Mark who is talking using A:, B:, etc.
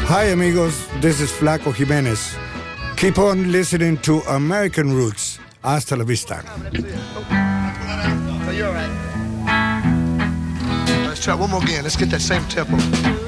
A: Hi amigos, this is Flaco Jimenez. Keep on listening to American Roots. Hasta la vista.
B: Oh, you're all right. Let's try one more again. Let's get that same tempo.